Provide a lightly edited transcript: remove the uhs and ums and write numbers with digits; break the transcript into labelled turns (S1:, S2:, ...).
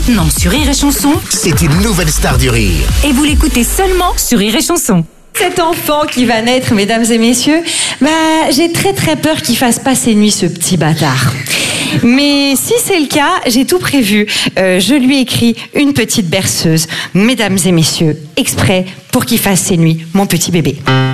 S1: Maintenant sur Rire et Chanson.
S2: C'est une nouvelle star du rire.
S1: Et vous l'écoutez seulement sur Rire et Chanson.
S3: Cet enfant qui va naître, mesdames et messieurs, j'ai très peur qu'il fasse pas ses nuits, ce petit bâtard. Mais si c'est le cas, j'ai tout prévu. Je lui ai écrit une petite berceuse, mesdames et messieurs, exprès pour qu'il fasse ses nuits, mon petit bébé.